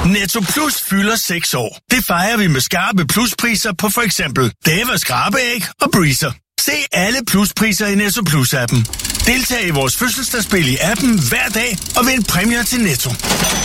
Netto Plus fylder 6 år. Det fejrer vi med skarpe pluspriser på for eksempel Dava skrabeæg og Breezer. Se alle pluspriser i Netto Plus-appen. Deltag i vores fødselsdagsspil i appen hver dag og vind præmier til Netto.